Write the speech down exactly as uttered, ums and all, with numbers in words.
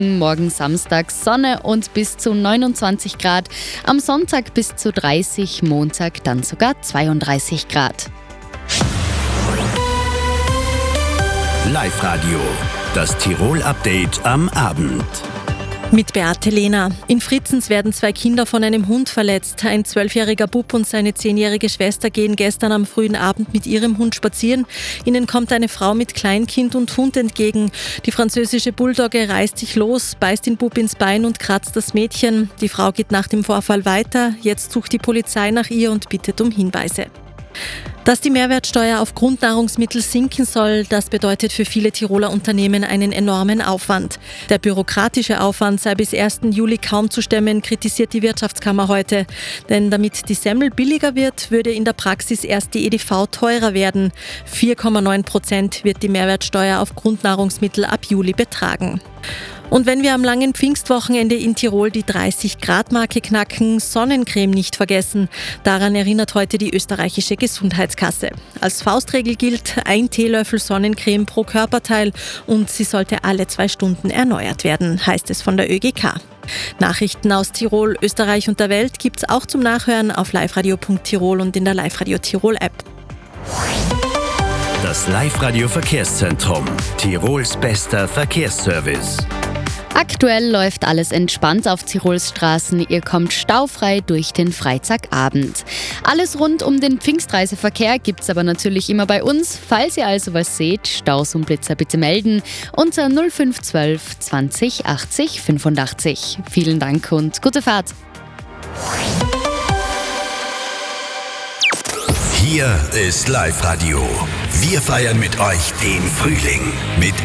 Morgen Samstag Sonne und bis zu neunundzwanzig Grad. Am Sonntag bis zu dreißig, Montag dann sogar zweiunddreißig Grad. Live-Radio, das Tirol-Update am Abend. Mit Beate Lehner. In Fritzens werden zwei Kinder von einem Hund verletzt. Ein zwölfjähriger Bub und seine zehnjährige Schwester gehen gestern am frühen Abend mit ihrem Hund spazieren. Ihnen kommt eine Frau mit Kleinkind und Hund entgegen. Die französische Bulldogge reißt sich los, beißt den Bub ins Bein und kratzt das Mädchen. Die Frau geht nach dem Vorfall weiter. Jetzt sucht die Polizei nach ihr und bittet um Hinweise. Dass die Mehrwertsteuer auf Grundnahrungsmittel sinken soll, das bedeutet für viele Tiroler Unternehmen einen enormen Aufwand. Der bürokratische Aufwand sei bis ersten Juli kaum zu stemmen, kritisiert die Wirtschaftskammer heute. Denn damit die Semmel billiger wird, würde in der Praxis erst die E D V teurer werden. vier Komma neun Prozent wird die Mehrwertsteuer auf Grundnahrungsmittel ab Juli betragen. Und wenn wir am langen Pfingstwochenende in Tirol die dreißig Grad Marke knacken, Sonnencreme nicht vergessen. Daran erinnert heute die österreichische Gesundheitskasse. Als Faustregel gilt ein Teelöffel Sonnencreme pro Körperteil und sie sollte alle zwei Stunden erneuert werden, heißt es von der Ö G K. Nachrichten aus Tirol, Österreich und der Welt gibt's auch zum Nachhören auf liveradio punkt tirol und in der Live-Radio Tirol App. Das Live-Radio Verkehrszentrum, Tirols bester Verkehrsservice. Aktuell läuft alles entspannt auf Tirols Straßen. Ihr kommt staufrei durch den Freitagabend. Alles rund um den Pfingstreiseverkehr gibt's aber natürlich immer bei uns. Falls ihr also was seht, Staus und Blitzer bitte melden unter null fünf eins zwei zwanzig achtzig fünfundachtzig. Vielen Dank und gute Fahrt. Hier ist Live-Radio. Wir feiern mit euch den Frühling mit